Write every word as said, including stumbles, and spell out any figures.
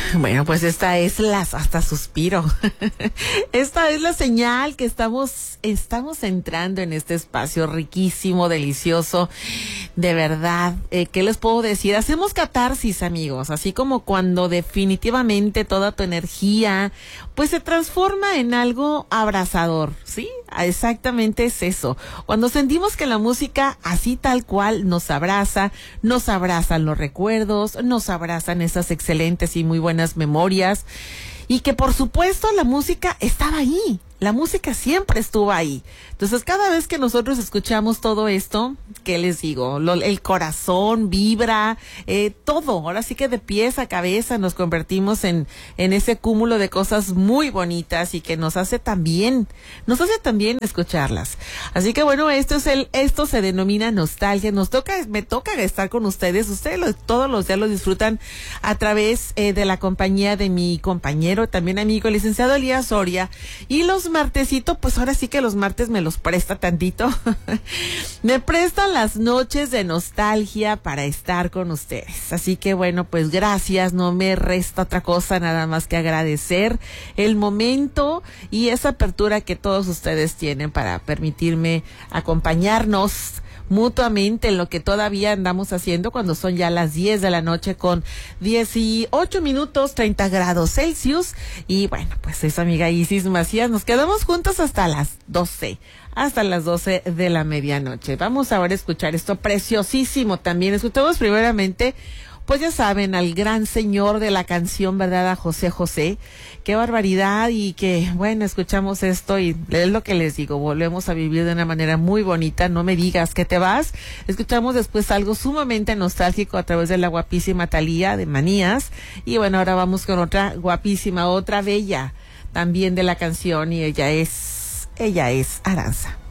Bueno, pues esta es la, hasta suspiro. Esta es la señal que estamos, estamos entrando en este espacio riquísimo, delicioso. De verdad, eh, ¿qué les puedo decir? Hacemos catarsis, amigos, así como cuando definitivamente toda tu energía, pues se transforma en algo abrazador, ¿sí? Exactamente es eso. Cuando sentimos que la música así tal cual nos abraza, nos abrazan los recuerdos, nos abrazan esas excelentes y muy buenas memorias, y que por supuesto la música estaba ahí. La música siempre estuvo ahí. Entonces, cada vez que nosotros escuchamos todo esto, ¿qué les digo? Lo, el corazón vibra, eh, todo. Ahora sí que de pies a cabeza nos convertimos en, en ese cúmulo de cosas muy bonitas y que nos hace también, nos hace también escucharlas. Así que bueno, esto es el, esto se denomina nostalgia. Nos toca, me toca estar con ustedes. Ustedes lo, todos los días lo disfrutan a través eh, de la compañía de mi compañero, también amigo, el licenciado Elías Soria. Y los martesitos, pues ahora sí que los martes me los presta tantito. Me prestan las noches de nostalgia para estar con ustedes. Así que bueno, pues gracias. No me resta otra cosa nada más que agradecer el momento y esa apertura que todos ustedes tienen para permitirme acompañarnos mutuamente en lo que todavía andamos haciendo cuando son ya las diez de la noche con dieciocho minutos, treinta grados Celsius. Y bueno, pues es amiga Isis Macías. Nos quedamos juntos hasta las doce, hasta las doce de la medianoche. Vamos ahora a escuchar esto preciosísimo también. Escuchamos primeramente, pues ya saben, al gran señor de la canción, ¿verdad? A José José. Qué barbaridad, y que, bueno, escuchamos esto y es lo que les digo, volvemos a vivir de una manera muy bonita. No me digas que te vas. Escuchamos después algo sumamente nostálgico a través de la guapísima Thalía de Manías. Y bueno, ahora vamos con otra guapísima, otra bella también de la canción, y ella es, ella es Aranza.